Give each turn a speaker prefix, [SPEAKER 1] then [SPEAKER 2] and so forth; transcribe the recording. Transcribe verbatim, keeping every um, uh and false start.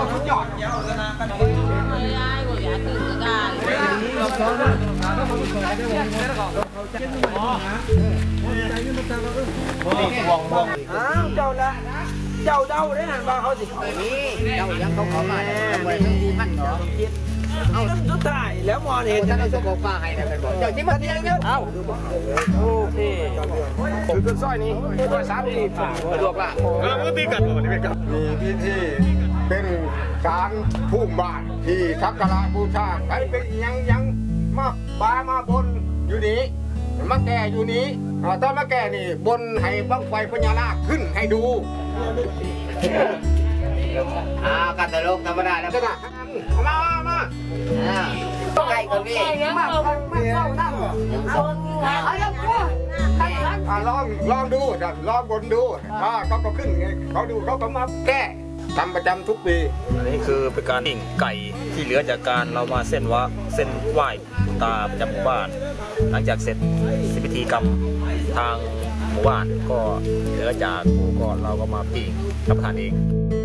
[SPEAKER 1] ชุดหยอดยาวชนะกันเลยไม่ได้กูอยากตื่นกันเราซ้อมเราต้องมาส่งกันได้วันนี้แล้วก็เขาจะอ๋อใจนี่มันจะว่าเออวงวงอ้าวเจ้าละเจ้าเดาได้หันว่าเขาสิเขานี่เจ้ายังเขาขอมาเนี่ยไปทั้งที่พันเนาะเอาสุดท้ายแล้วมอเห็นท่านเอาสมองฟ้าให้นะเป็นบอกเจ้าที่มาเที่ยงเนี่ยเอาโอเคคือต้นสร้อยนี้ต้นสามนี่ฝ่าสะดวกละแล้วมือตีกันหมดเลยกันมีพิธีเป็นการพุ่มบาทที่สักการะบูชาใครเป็นยังยังมาบามาบนอยู่นี้มาแก่อยู่นี้ตอนมาแก่นี่บนให้บังไฟพญานาคขึ้นให้ดูอ่ากันตลกธรรมดาแล้วก็นะมามามาไก่กับพี่มามาเข้านั่งเอาลองลองดูลองบนดูถ้าเขาก็ขึ้นเขาดูเขาก็มาแก้ทำประจำทุกปี
[SPEAKER 2] อันนี้คือเป็นการปิ้งไก่ที่เหลือจากการเรามาเส้นว่าเส้นไหว้ตาประจำหมู่บ้านหลังจากเสร็จพิธีกรรมทางหมู่บ้านก็เหลือจากก็เราก็มาปิ้งรับประทานเอง